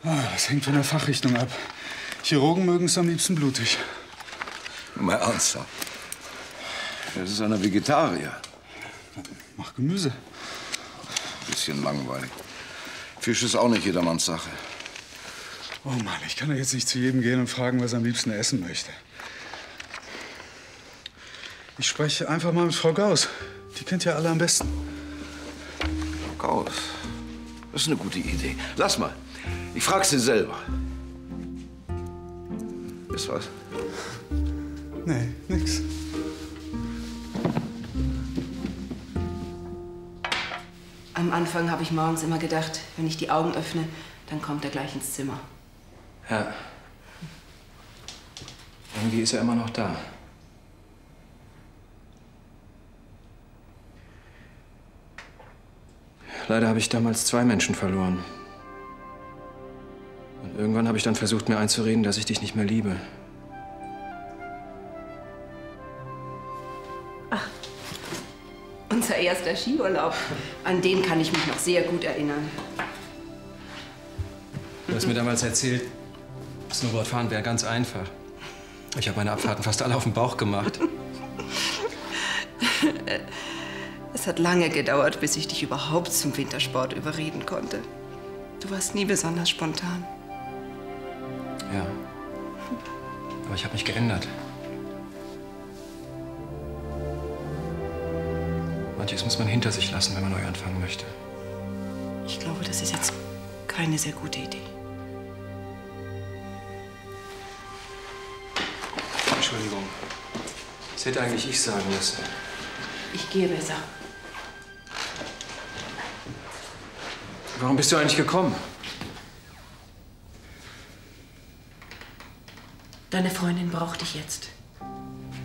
Das hängt von der Fachrichtung ab. Chirurgen mögen es am liebsten blutig. Mal ernsthaft. Das ist einer Vegetarier. Mach Gemüse. Bisschen langweilig. Fisch ist auch nicht jedermanns Sache. Oh Mann, ich kann doch jetzt nicht zu jedem gehen und fragen, was er am liebsten essen möchte. Ich spreche einfach mal mit Frau Gauss. Die kennt ja alle am besten. Frau Gauss, das ist eine gute Idee. Lass mal. Ich frag sie selber. Ist was? Nee, nix. Am Anfang habe ich morgens immer gedacht, wenn ich die Augen öffne, dann kommt er gleich ins Zimmer. Ja. Irgendwie ist er immer noch da. Leider habe ich damals 2 Menschen verloren. Und irgendwann habe ich dann versucht, mir einzureden, dass ich dich nicht mehr liebe. Unser erster Skiurlaub. An den kann ich mich noch sehr gut erinnern. Du hast mir damals erzählt, Snowboardfahren wäre ganz einfach. Ich habe meine Abfahrten fast alle auf dem Bauch gemacht. Es hat lange gedauert, bis ich dich überhaupt zum Wintersport überreden konnte. Du warst nie besonders spontan. Ja. Aber ich habe mich geändert. Manches muss man hinter sich lassen, wenn man neu anfangen möchte. Ich glaube, das ist jetzt keine sehr gute Idee. Entschuldigung. Das hätte eigentlich ich sagen müssen. Ich gehe besser. Warum bist du eigentlich gekommen? Deine Freundin braucht dich jetzt.